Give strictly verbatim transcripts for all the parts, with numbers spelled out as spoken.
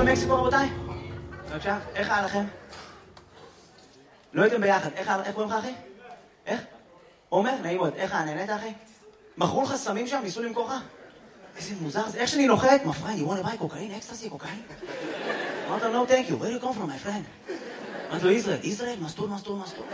במקסיקו, רבותיי? בבקשה, איך היה לכם? לא הייתם ביחד, איך קוראים לך, אחי? איך? עומר? נעים מאוד. איך היה, נהנית, אחי? מכרו לך סמים שם? ניסו למכור לך? איזה מוזר זה. איך שאני נוחת? My friend, you want to buy cocaine? אקסטסי, קוקאין? אמרת לו, no, thank you. Where do you come from, my friend? אמרת לו, ישראל. ישראל? מסטול, מסטול, מסטול.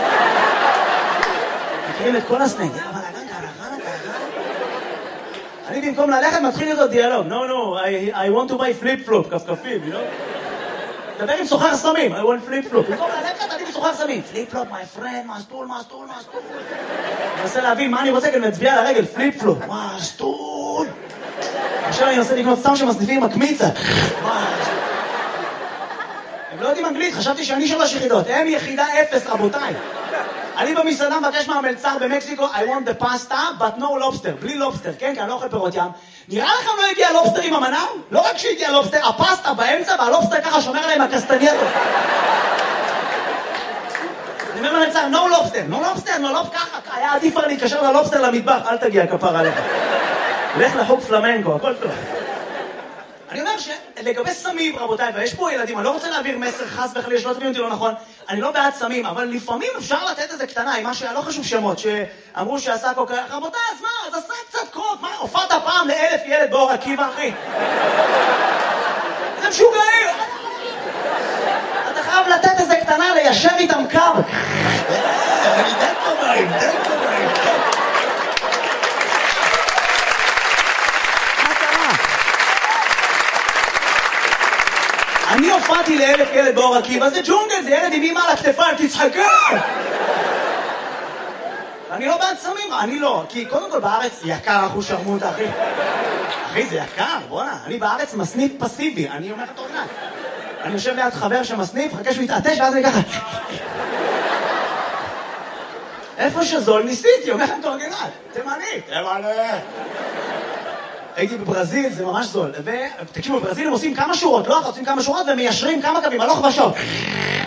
מכירים את כל הסנג. יאללה, אבל אגן, קרחנה, קרחנה. אני במקום ללכת מתחיל איתו דיאלוג. No, no, I, I want to buy flip-flop, כפכפים, you know? דבר עם סוחר סמים, I want flip-flop. במקום ללכת, אני בסוחר סמים. flip-flop, my friend, מסטול, מסטול, מסטול. אני מנסה להבין מה אני רוצה, כי אני מצביע על הרגל, flip-flop, מסטול. עכשיו אני מנסה לקנות סתם שמסניפים עם הקמיצה. הם לא יודעים אנגלית, חשבתי שאני שלוש יחידות. הם יחידה אפס, רבותיי. אני במסעדה מבקש מהמלצר במקסיקו, I want the pasta, but no lobster. בלי לובסטר, כן? כי אני לא אוכל פירות ים. נראה לכם לא הגיע לובסטר עם המנם? לא רק שהגיע לובסטר, הפסטה באמצע, והלובסטר ככה שומר עליהם הקסטנייטות. אני אומר למלצר, no lobster, no lobster, no lobster, ככה. היה עדיף לי להתקשר ללובסטר למטבח, אל תגיע כפר עליך. לך לחוג פלמנקו, הכל טוב. אני אומר שלגבי סמים, רבותיי, ויש פה ילדים, אני לא רוצה להעביר מסר חס וחלילה, שלא תבינו אותי לא נכון, אני לא בעד סמים, אבל לפעמים אפשר לתת איזה קטנה, עם מה שהיה לא חשוב שמות, שאמרו שעשה קוקה, רבותיי, אז מה, אז עשה קצת קוק, מה, הופעת פעם לאלף ילד באור עקיבא, אחי? זה משוגעים! אתה חייב לתת איזה קטנה, ליישר איתם קו. אני דק בביים, דק בביים. אני הופעתי לאלף ילד באור עקיבא, זה ג'ונגל, זה ילד עם אמא על הכתפיים, תצחקה! אני לא בעד סמים, אני לא, כי קודם כל בארץ יקר אחוז שרמוטה, אחי. אחי, זה יקר, בוא'נה, אני בארץ מסניף פסיבי, אני אומר לך תורנן. אני יושב ליד חבר שמסניף, חכה שהוא יתעטש, ואז אני ככה... איפה שזול ניסיתי, אומר לכם תורגנן, תימני, תימני. הייתי בברזיל, זה ממש זול. ותקשיבו, בברזיל הם עושים כמה שורות, לא? עושים כמה שורות ומיישרים כמה קווים, הלוך ושוב.